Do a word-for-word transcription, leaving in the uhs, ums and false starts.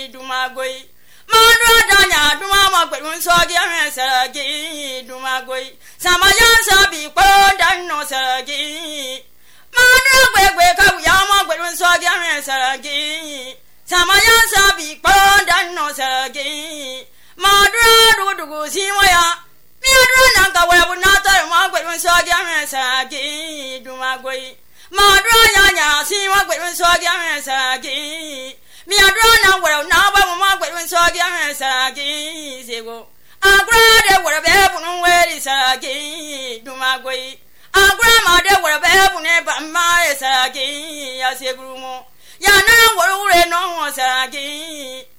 Dumagoi. Madra Danya, Dumama, but when Soggy and Saragi, Dumagoi. Samayan Sabi, Podan no Saragi. Madra Weka, Yama, but when Soggy and Saragi. Samayan Sabi, Podan no Saragi. Madra Dudu, Simaya. Miadra Nanka, where would not tell Margaret when Soggy and Saragi, Dumagoi. Madra Yanya, Sima, but when Soggy and Saragi. Me a drone well now, but Margaret when Soggy and Saragi, Zego. A grade were a baby, where is Saragi, Dumagoi. A grandma, there were a baby, but my Saragi, as a grumo. Yana were no Saragi.